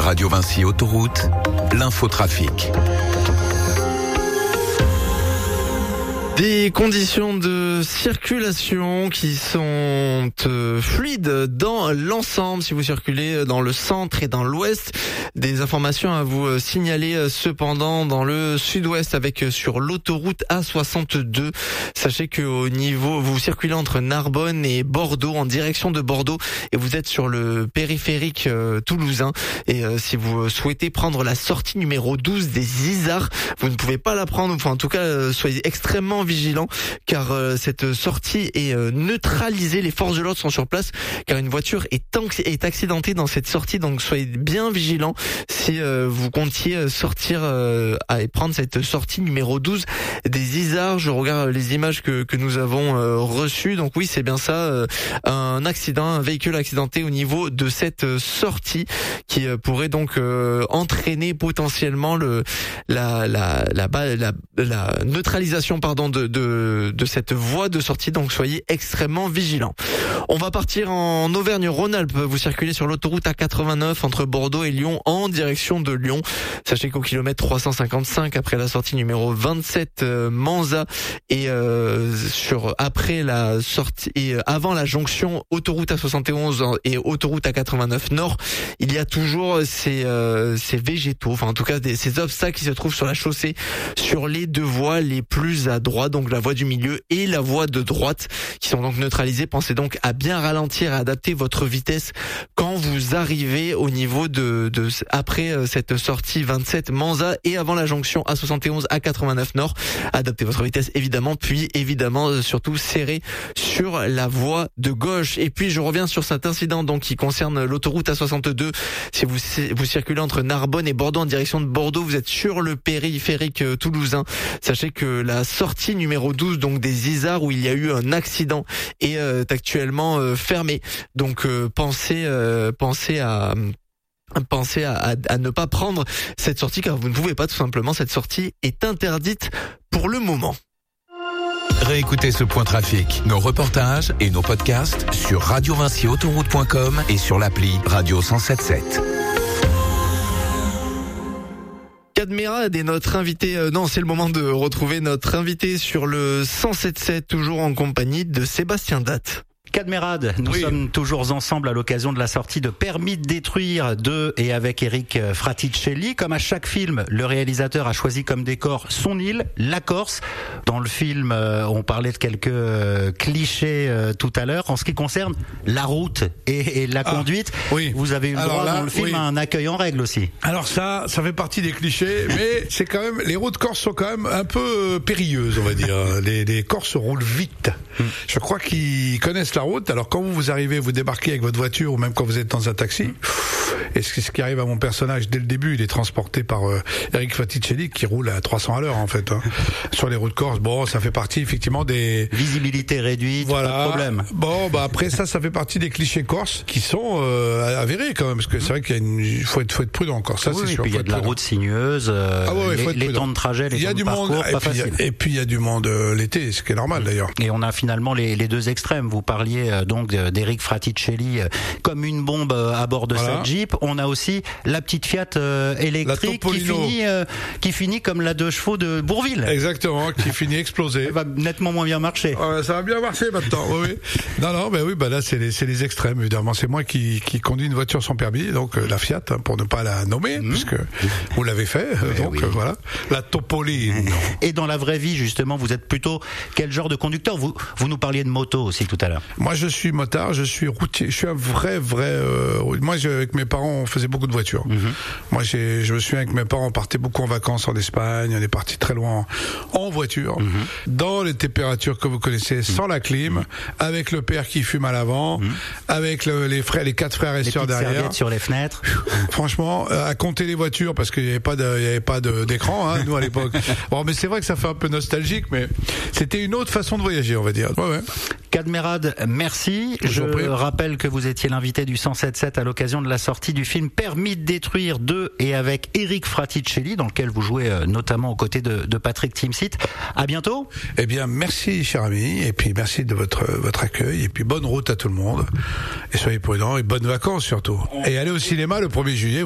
Radio Vinci Autoroute, l'infotrafic. Des conditions de circulation qui sont fluides dans l'ensemble si vous circulez dans le centre et dans l'ouest. Des informations à vous signaler cependant dans le sud-ouest avec sur l'autoroute A62. Sachez que au niveau, vous circulez entre Narbonne et Bordeaux en direction de Bordeaux et vous êtes sur le périphérique toulousain. Et si vous souhaitez prendre la sortie numéro 12 des Isards, vous ne pouvez pas la prendre. Enfin, en tout cas, soyez extrêmement vigilants car cette sortie est neutralisée. Les forces de l'ordre sont sur place car une voiture est accidentée dans cette sortie. Donc soyez bien vigilants si vous comptiez sortir et prendre cette sortie numéro 12 des Isards. Je regarde les images que nous avons reçues. Donc oui, c'est bien ça, un véhicule accidenté au niveau de cette sortie qui pourrait donc entraîner potentiellement la neutralisation de cette voie de sortie. Donc soyez extrêmement vigilants. On va partir en Auvergne-Rhône-Alpes. Vous circulez sur l'autoroute A89 entre Bordeaux et Lyon en direction de Lyon. Sachez qu'au kilomètre 355 après la sortie numéro 27 Manza et après la sortie et avant la jonction autoroute A71 et autoroute A89 Nord, il y a toujours ces végétaux, enfin en tout cas ces obstacles qui se trouvent sur la chaussée sur les deux voies les plus à droite, donc la voie du milieu et la voie de droite qui sont donc neutralisées. Pensez donc à bien ralentir et adapter votre vitesse quand vous arrivez au niveau après cette sortie 27 Manza et avant la jonction A71 A89 Nord. Adaptez votre vitesse évidemment, puis évidemment surtout serrez sur la voie de gauche. Et puis je reviens sur cet incident donc qui concerne l'autoroute A62. Si vous circulez entre Narbonne et Bordeaux en direction de Bordeaux, vous êtes sur le périphérique toulousain. Sachez que la sortie numéro 12 donc des Isards où il y a eu un accident est actuellement fermée. Donc pensez à ne pas prendre cette sortie car vous ne pouvez pas tout simplement. Cette sortie est interdite pour le moment. Réécoutez ce point trafic, nos reportages et nos podcasts sur radiovinciautoroute.com et sur l'appli Radio 107.7. Cadmerade est notre invité. C'est le moment de retrouver notre invité sur le 107.7, toujours en compagnie de Sébastien Datte. Cadmerade, nous sommes toujours ensemble à l'occasion de la sortie de Permis de détruire 2 et avec Eric Fraticelli. Comme à chaque film, le réalisateur a choisi comme décor son île, la Corse. Dans le film, on parlait de quelques clichés tout à l'heure. En ce qui concerne la route et la conduite, vous avez eu le droit dans le film à un accueil en règle aussi. Alors ça fait partie des clichés, mais c'est quand même, les routes corses sont quand même un peu périlleuses, on va dire. Les Corses roulent vite. Je crois qu'ils connaissent la route. Alors quand vous arrivez, vous débarquez avec votre voiture ou même quand vous êtes dans un taxi, et ce qui arrive à mon personnage dès le début, il est transporté par Eric Fraticelli qui roule à 300 à l'heure en fait sur les routes corses. Bon, ça fait partie effectivement des visibilité réduite, voilà, pas de problème. Bon, après ça fait partie des clichés corses qui sont avérés quand même, parce que c'est vrai qu'il faut être prudent encore. Ça c'est sûr. Et puis il y a de la route sinueuse, les temps de trajet, les temps de parcours, pas facile. Et puis il y a du monde l'été, ce qui est normal d'ailleurs. Et on a finalement les deux extrêmes. Vous parliez donc d'Eric Fraticelli comme une bombe à bord de cette Jeep. On a aussi la petite Fiat électrique qui finit comme la 2 chevaux de Bourvil. Exactement, qui finit explosée. Ça va nettement moins bien marcher. Ça va bien marcher maintenant. Oui. Non, là c'est les extrêmes évidemment. C'est moi qui conduis une voiture sans permis, donc la Fiat pour ne pas la nommer, puisque vous l'avez fait. Voilà, la Topolino. Et dans la vraie vie justement, vous êtes plutôt quel genre de conducteur? Vous nous parliez de moto aussi tout à l'heure. Moi je suis motard, je suis routier, je suis un vrai moi avec mes parents on faisait beaucoup de voitures. Moi je me souviens avec mes parents on partait beaucoup en vacances en Espagne, on est parti très loin en voiture, dans les températures que vous connaissez, sans la clim, avec le père qui fume à l'avant, avec les 4 frères et sœurs derrière. Serviettes sur les fenêtres. Franchement, à compter les voitures parce qu'il n'y avait pas d'écran nous à l'époque. Bon, mais c'est vrai que ça fait un peu nostalgique, mais c'était une autre façon de voyager, on va dire. Cadmerade, merci. Je rappelle que vous étiez l'invité du 107.7 à l'occasion de la sortie du film Permis de détruire 2 et avec Eric Fraticelli, dans lequel vous jouez notamment aux côtés de Patrick Timsit. À bientôt. Eh bien, merci, cher ami, et puis merci de votre accueil, et puis bonne route à tout le monde, et soyez prudents, et bonnes vacances surtout. Et allez au cinéma le 1er juillet.